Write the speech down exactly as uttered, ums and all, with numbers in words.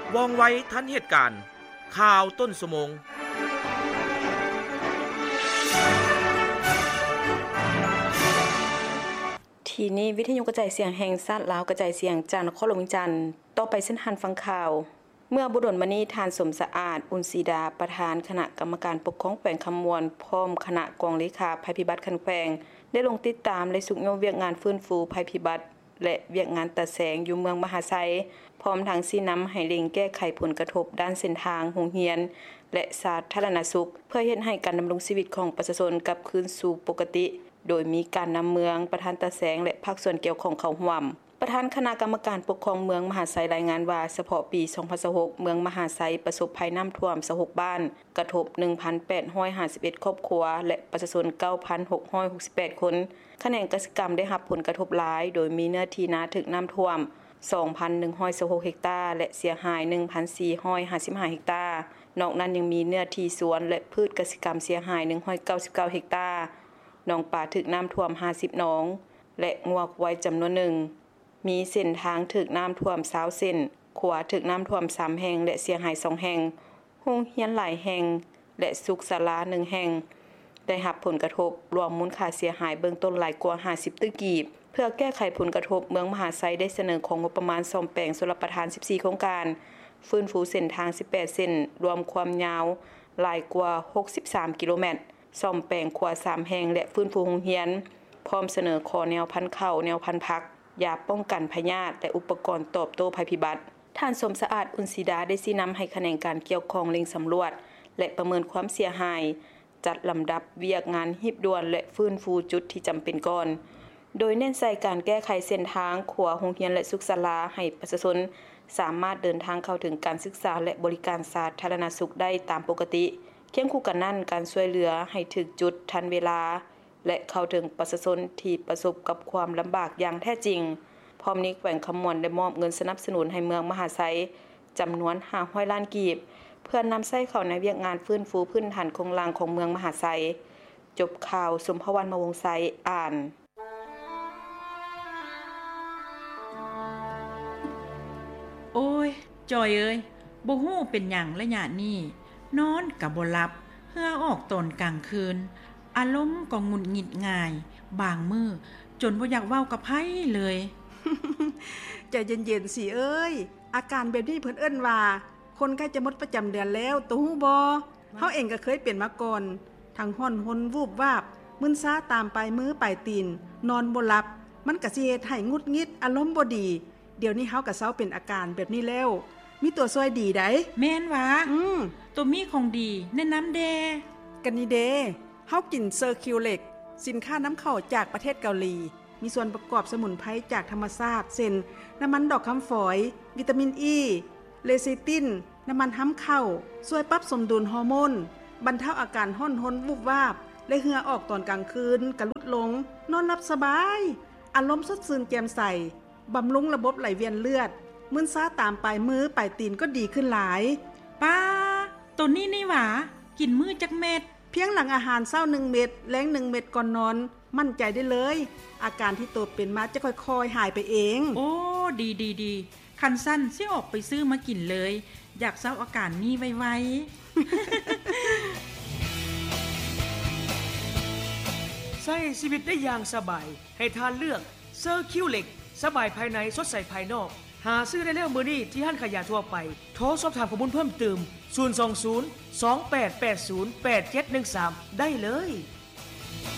ว่องไวทันเหตุการณ์ข่าวต้นสมงทีนี้วิทยุกระจายเสียงแห่งชาติลาวกระจายเสียงจากนครหลวงจันทน์ต่อไปเส้นหันฟังข่าวเมื่อบุดลมณีทานสมสะอาดอุนซีดาประธานคณะกรรมการปกครองแขวงคำมวลพร้อมคณะกองเลขาภัยพิบัติคันแขวงได้ลงติดตามและสุกโยเวียกงานฟื้นฟูภัยพิบัติและเวียกงานตะแสงอยู่เมืองมหาไซพร้อมทั้งชี้นำให้เร่งแก้ไขผลกระทบด้านเส้นทางโรงเรียนและสาธารณสุขเพื่อเฮ็ดให้การดำรงชีวิตของประชาชนกลับคืนสู่ปกติโดยมีการนำเมืองประธานตะแสงและภาคส่วนเกี่ยวของเขาร่วมประธานคณะกรรมการปกครองเมืองมหาไซรายงานว่าเฉพาะปีสองพันยี่สิบหกเมืองมหาไซประสบภัยน้ำท่วมสิบหกบ้านกระทบ หนึ่งพันแปดร้อยห้าสิบเอ็ด ครอบครัวและประชาชน เก้าพันหกร้อยหกสิบแปด คนแขนงเกษตรกรรมได้รับผลกระทบหลายโดยมีเนื้อที่นาถูกน้ำท่วม สองพันหนึ่งร้อยสิบหก เฮกตาร์และเสียหาย หนึ่งพันสี่ร้อยห้าสิบห้า เฮกตาร์นอกนั้นยังมีเนื้อที่สวนและพืชเกษตรกรรมเสียหาย หนึ่งร้อยเก้าสิบเก้า เฮกตาร์หนองป่าถูกน้ำท่วมห้าสิบหนองและงัวควายจำนวนหนึ่งมีเส้นทางถูกน้ำท่วมยี่สิบเส้นขวาถูกน้ำท่วมสามแห่งและเสียหายสองแห่งโรงเรียนหลายแห่งและสุขศาลาหนึ่งแห่งได้รับผลกระทบรวมมูลค่าเสียหายเบื้องต้นหลายกว่าห้าสิบตึกกีบเพื่อแก้ไขผลกระทบเมืองมหาไซได้เสนอของงบประมาณซ่อมแปลงชลประทานสิบสี่โครงการฟื้นฟูเส้นทางสิบแปดเส้นรวมความยาวหลายกว่าหกสิบสามกิโลเมตรซ่อมแปลงขวาสามแห่งและฟื้นฟูโรงเรียนพร้อมเสนอขอแนวพันธุ์ข้าวแนวพันธุ์ผักยาป้องกันพยาธิและอุปกรณ์ตอบโต้ภัยพิบัติท่านสมสะอาดอุนซีดาได้ชี้นำให้แขนงการเกี่ยวข้องเร่งสำรวจและประเมินความเสียหายจัดลำดับเวียกงานหีบด่วนและฟื้นฟูจุดที่จำเป็นก่อนโดยเน้นใส่การแก้ไขเส้นทางขัวโรงเรียนและสุขศาลาให้ประชาชนสามารถเดินทางเข้าถึงการศึกษาและบริการสาธารณสุขได้ตามปกติเคียงคู่กันนั้นการช่วยเหลือให้ถึงจุดทันเวลาและเข้าถึงประชาชนที่ประสบกับความลำบากอย่างแท้จริงพร้อมนี้แขวงคำมวลได้มอบเงินสนับสนุนให้เมืองมหาไซจำนวนห้าร้อยล้านกีบเพื่อนนำใช้เข้าในเวียกงานฟื้นฟูพื้นฐานโครงสร้างของเมืองมหาไซจบข่าวสมภวรรณมวงศ์ไซอ่านโอ้ยจอยเอ้ยบ่ฮู้เป็นหยังระยะนี้นอนก็บ่หลับเหื่อออกตอนกลางคืนอารมณ์ก็หงุดหงิดง่ายบางมื้อจนบ่อยากเว้ากับไผเลยใจเย็นๆสิเอ้ยอาการแบบนี้เพิ่นเอิ้นว่าคนใกล้จะหมดประจำเดือนแล้วตูฮู้บ่เฮาเองก็เคยเป็นมาก่อนทั้งฮ้อนหนวูบวาบมึนซ้าตามไปมือปลายตีนนอนบ่หลับมันก็สิเฮ็ดให้หงุดหงิดอารมณ์บ่ดีเดี๋ยวนี้เฮาก็เซาเป็นอาการแบบนี้แล้วมีตัวช่วยดีไดแม่นวะอืมตัวมีของดีแนะนำแดกันนี่เด้เฮากินเซอร์คิวเล็กสินค้าน้ำเข้าจากประเทศเกาหลีมีส่วนประกอบสมุนไพรจากธรรมชาติเช่นน้ำมันดอกคำฝอยวิตามินอีเลซิตินน้ำมันห้ำเข้าช่วยปรับสมดุลฮอร์โมนบรรเทาอาการห้อนหนวูบวาบและเหงื่อออกตอนกลางคืนกระลุดลงนอนหลับสบายอารมณ์สดชื่นแจ่มใสบำรุงระบบไหลเวียนเลือดมึนซ้าตามปลายมือปลายตีนก็ดีขึ้นหลายป้าตัวนี้นี่หว่ากินมื้อจักเม็ดเพียงหลังอาหารเช้าหนึ่งเม็ดแลงหนึ่งเม็ดก่อนนอนมั่นใจได้เลยอาการที่ตัวเป็นมาจะค่อยๆหายไปเองโอ้ดีๆๆคันสั้นสิออกไปซื้อมากินเลยอยากเซาอาการนี้ไวๆใช้ชีวิตได้อย่างสบายให้ทานเลือกเซอร์คิวเล็กสบายภายในสดใสภายนอกหาซื้อได้แล้วมื้อนี้ที่ห้างขายยาทั่วไปโทรสอบถามข้อมูลเพิ่มเติมศูนย์ สอง ศูนย์ สอง แปด แปด ศูนย์ แปด เจ็ด หนึ่ง สามได้เลย